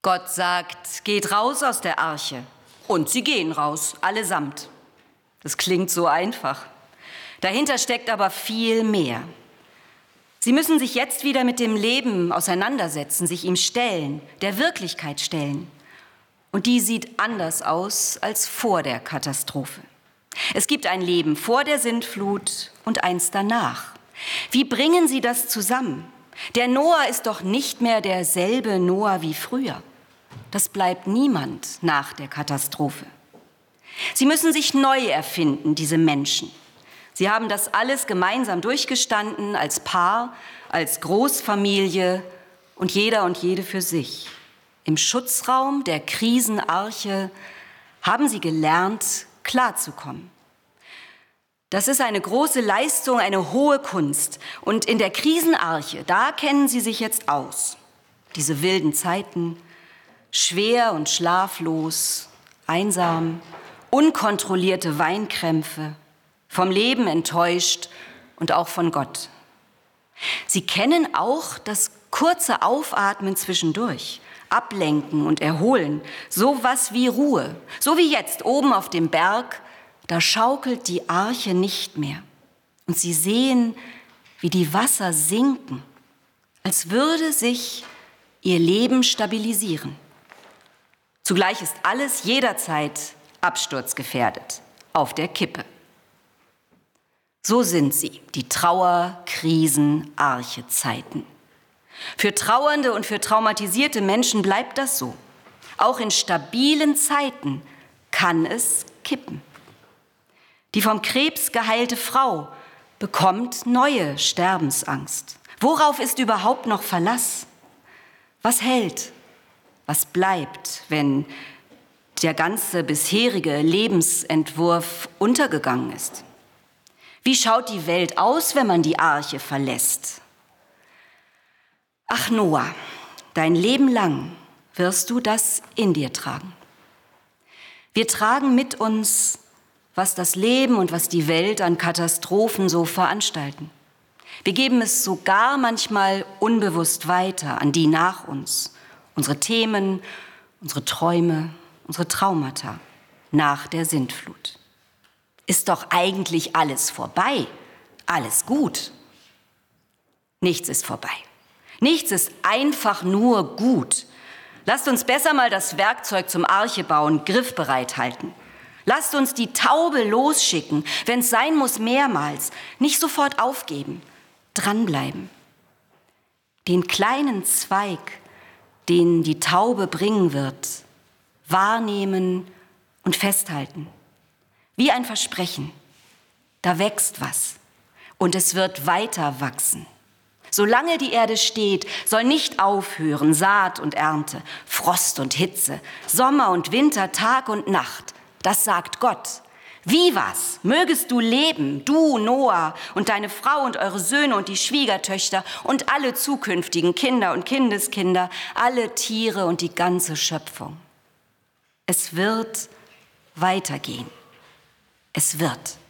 Gott sagt, geht raus aus der Arche. Und sie gehen raus, allesamt. Das klingt so einfach. Dahinter steckt aber viel mehr. Sie müssen sich jetzt wieder mit dem Leben auseinandersetzen, sich ihm stellen, der Wirklichkeit stellen. Und die sieht anders aus als vor der Katastrophe. Es gibt ein Leben vor der Sintflut und eins danach. Wie bringen Sie das zusammen? Der Noah ist doch nicht mehr derselbe Noah wie früher. Das bleibt niemand nach der Katastrophe. Sie müssen sich neu erfinden, diese Menschen. Sie haben das alles gemeinsam durchgestanden, als Paar, als Großfamilie und jeder und jede für sich. Im Schutzraum der Krisenarche haben sie gelernt, klarzukommen. Das ist eine große Leistung, eine hohe Kunst. Und in der Krisenarche, da kennen sie sich jetzt aus. Diese wilden Zeiten, schwer und schlaflos, einsam, unkontrollierte Weinkrämpfe, vom Leben enttäuscht und auch von Gott. Sie kennen auch das kurze Aufatmen zwischendurch, Ablenken und Erholen, sowas wie Ruhe. So wie jetzt oben auf dem Berg, da schaukelt die Arche nicht mehr. Und sie sehen, wie die Wasser sinken, als würde sich ihr Leben stabilisieren. Zugleich ist alles jederzeit absturzgefährdet, auf der Kippe. So sind sie, die Trauer-Krisen-Arche-Zeiten. Für Trauernde und für traumatisierte Menschen bleibt das so. Auch in stabilen Zeiten kann es kippen. Die vom Krebs geheilte Frau bekommt neue Sterbensangst. Worauf ist überhaupt noch Verlass? Was hält? Was bleibt, wenn der ganze bisherige Lebensentwurf untergegangen ist? Wie schaut die Welt aus, wenn man die Arche verlässt? Ach Noah, dein Leben lang wirst du das in dir tragen. Wir tragen mit uns, was das Leben und was die Welt an Katastrophen so veranstalten. Wir geben es sogar manchmal unbewusst weiter an die nach uns. Unsere Themen, unsere Träume, unsere Traumata nach der Sintflut. Ist doch eigentlich alles vorbei, alles gut. Nichts ist vorbei. Nichts ist einfach nur gut. Lasst uns besser mal das Werkzeug zum Archebauen griffbereit halten. Lasst uns die Taube losschicken, wenn es sein muss mehrmals. Nicht sofort aufgeben, dranbleiben. Den kleinen Zweig, den die Taube bringen wird, wahrnehmen und festhalten. Wie ein Versprechen. Da wächst was und es wird weiter wachsen. Solange die Erde steht, soll nicht aufhören Saat und Ernte, Frost und Hitze, Sommer und Winter, Tag und Nacht. Das sagt Gott. Wie was? Mögest du leben, du, Noah, und deine Frau und eure Söhne und die Schwiegertöchter und alle zukünftigen Kinder und Kindeskinder, alle Tiere und die ganze Schöpfung. Es wird weitergehen. Es wird.